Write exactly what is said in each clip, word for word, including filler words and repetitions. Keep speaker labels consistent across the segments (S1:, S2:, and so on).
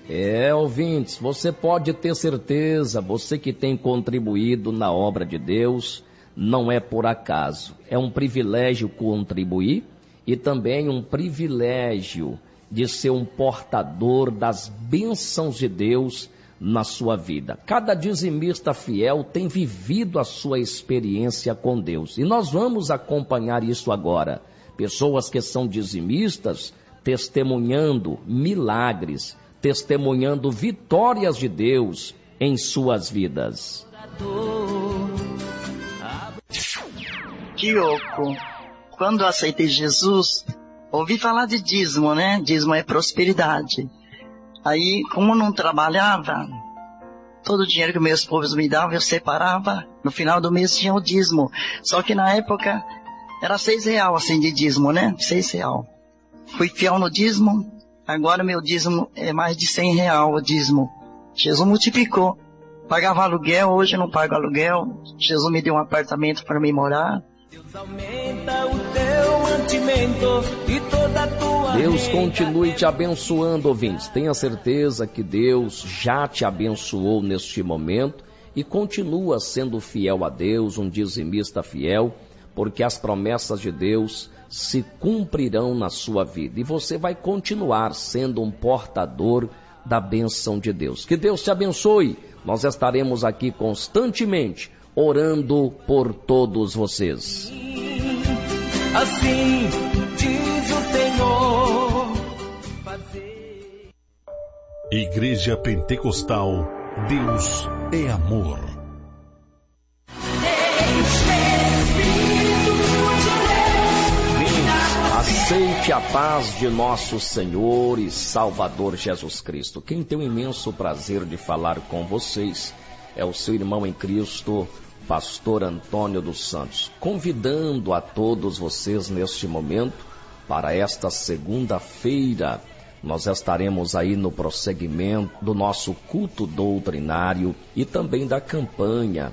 S1: É, ouvintes, você pode ter certeza, você que tem contribuído na obra de Deus, não é por acaso. É um privilégio contribuir e também um privilégio de ser um portador das bênçãos de Deus na sua vida. Cada dizimista fiel tem vivido a sua experiência com Deus. E nós vamos acompanhar isso agora. Pessoas que são dizimistas testemunhando milagres, testemunhando vitórias de Deus em suas vidas.
S2: Kiyoko, quando eu aceitei Jesus, ouvi falar de dízimo, né? Dízimo é prosperidade. Aí, como eu não trabalhava, todo o dinheiro que meus povos me davam, eu separava. No final do mês tinha o dízimo. Só que na época era seis real assim de dízimo, né? Seis real. Fui fiel no dízimo. Agora meu dízimo é mais de cem real o dízimo. Jesus multiplicou. Pagava aluguel, hoje eu não pago aluguel. Jesus me deu um apartamento para mim morar.
S3: Deus aumenta o teu mantimento e toda a tua
S1: Deus continue te abençoando, ouvintes. Tenha certeza que Deus já te abençoou neste momento e continua sendo fiel a Deus, um dizimista fiel, porque as promessas de Deus se cumprirão na sua vida. E você vai continuar sendo um portador da bênção de Deus. Que Deus te abençoe. Nós estaremos aqui constantemente orando por todos vocês.
S3: Assim diz o Senhor. Fazer...
S4: Igreja Pentecostal, Deus é amor.
S1: Aceite a paz de nosso Senhor e Salvador Jesus Cristo. Quem tem o imenso prazer de falar com vocês é o seu irmão em Cristo, Pastor Antônio dos Santos, convidando a todos vocês neste momento para esta segunda-feira. Nós estaremos aí no prosseguimento do nosso culto doutrinário e também da campanha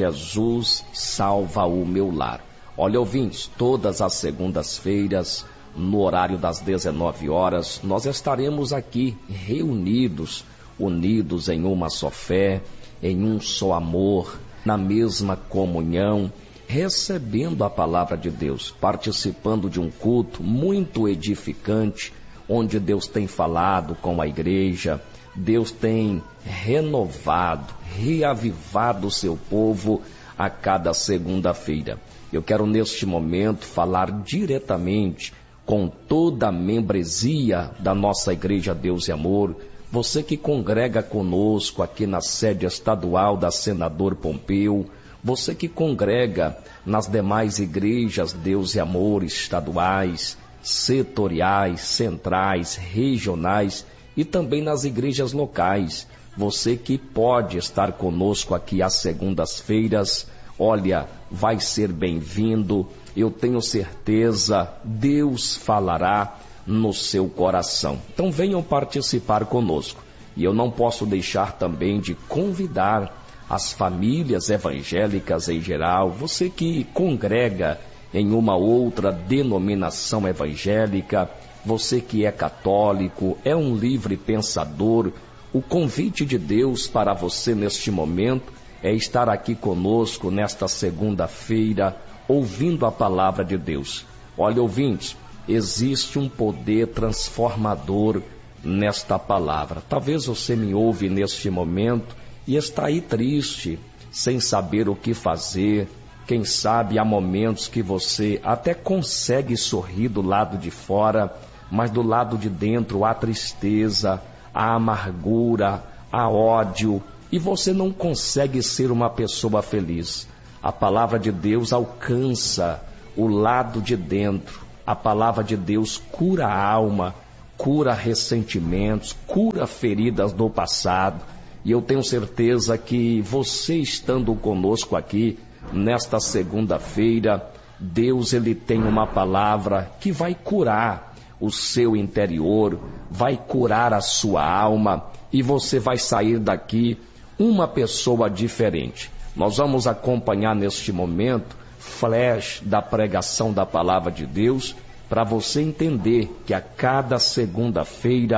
S1: Jesus Salva o Meu Lar. Olha, ouvintes, todas as segundas-feiras, no horário das dezenove horas, nós estaremos aqui reunidos, unidos em uma só fé, em um só amor, na mesma comunhão, recebendo a palavra de Deus, participando de um culto muito edificante, onde Deus tem falado com a igreja, Deus tem renovado, reavivado o seu povo a cada segunda-feira. Eu quero neste momento falar diretamente com toda a membresia da nossa Igreja Deus e Amor, você que congrega conosco aqui na sede estadual da Senador Pompeu, você que congrega nas demais igrejas Deus e Amor estaduais, setoriais, centrais, regionais e também nas igrejas locais, você que pode estar conosco aqui às segundas-feiras, olha, vai ser bem-vindo, eu tenho certeza, Deus falará no seu coração. Então venham participar conosco. E eu não posso deixar também de convidar as famílias evangélicas em geral, você que congrega em uma outra denominação evangélica, você que é católico, é um livre pensador, o convite de Deus para você neste momento é estar aqui conosco nesta segunda-feira, ouvindo a palavra de Deus. Olha, ouvintes, existe um poder transformador nesta palavra. Talvez você me ouve neste momento e está aí triste, sem saber o que fazer. Quem sabe há momentos que você até consegue sorrir do lado de fora, mas do lado de dentro há tristeza, há amargura, há ódio, e você não consegue ser uma pessoa feliz. A palavra de Deus alcança o lado de dentro. A palavra de Deus cura a alma, cura ressentimentos, cura feridas do passado. E eu tenho certeza que você estando conosco aqui, nesta segunda-feira, Deus ele tem uma palavra que vai curar o seu interior, vai curar a sua alma e você vai sair daqui uma pessoa diferente. Nós vamos acompanhar neste momento flash da pregação da palavra de Deus para você entender que a cada segunda-feira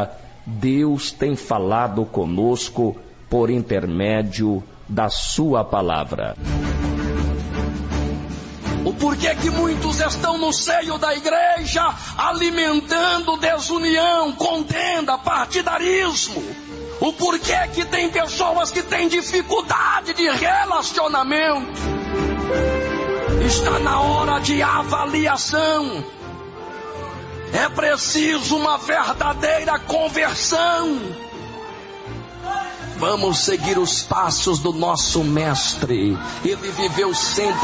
S1: Deus tem falado conosco por intermédio da sua palavra.
S5: O porquê que muitos estão no seio da igreja alimentando desunião, contenda, partidarismo. O porquê que tem pessoas que têm dificuldade de relacionamento. Está na hora de avaliação. É preciso uma verdadeira conversão. Vamos seguir os passos do nosso mestre. Ele viveu sempre